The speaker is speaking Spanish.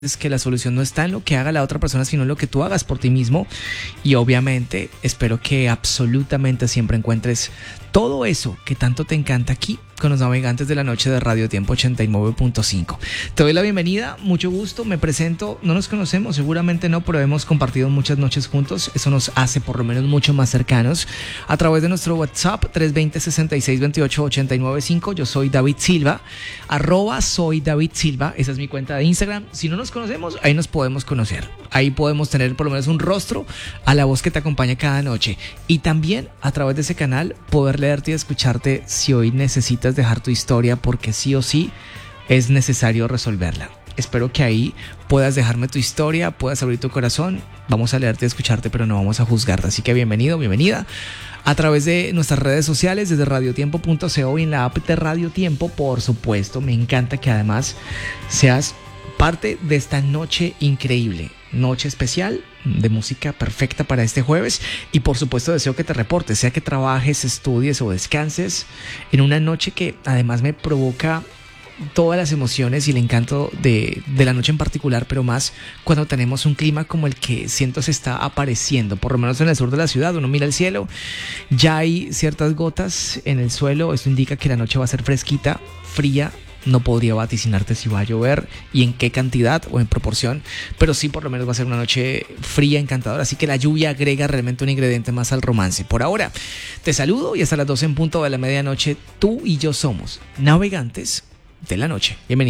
es que la solución no está en lo que haga la otra persona, sino en lo que tú hagas por ti mismo. Y obviamente espero que absolutamente siempre encuentres todo eso que tanto te encanta aquí con los navegantes de la noche de Radio Tiempo 89.5. Te doy la bienvenida, mucho gusto, me presento. No nos conocemos, seguramente no, pero hemos compartido muchas noches juntos. Eso nos hace por lo menos mucho más cercanos a través de nuestro WhatsApp 320-6628-895. Yo soy David Silva, @soy David Silva, esa es mi cuenta de Instagram. Si no nos conocemos, ahí nos podemos conocer. Ahí podemos tener por lo menos un rostro a la voz que te acompaña cada noche. Y también a través de ese canal poder leerte y escucharte si hoy necesitas dejar tu historia, porque sí o sí es necesario resolverla. Espero que ahí puedas dejarme tu historia, puedas abrir tu corazón. Vamos a leerte y escucharte, pero no vamos a juzgarte. Así que bienvenido, bienvenida a través de nuestras redes sociales, desde radiotiempo.co y en la app de Radio Tiempo, por supuesto. Me encanta que además seas parte de esta noche increíble, noche especial de música perfecta para este jueves. Y por supuesto deseo que te reportes, sea que trabajes, estudies o descanses, en una noche que además me provoca todas las emociones y el encanto de la noche en particular, pero más cuando tenemos un clima como el que siento se está apareciendo, por lo menos en el sur de la ciudad. Uno mira el cielo, ya hay ciertas gotas en el suelo. Esto indica que la noche va a ser fresquita, fría. No podría vaticinarte si va a llover y en qué cantidad o en proporción, pero sí por lo menos va a ser una noche fría, encantadora. Así que la lluvia agrega realmente un ingrediente más al romance. Por ahora, te saludo y hasta las 12 en punto de la medianoche, tú y yo somos navegantes de la noche. Bienvenido.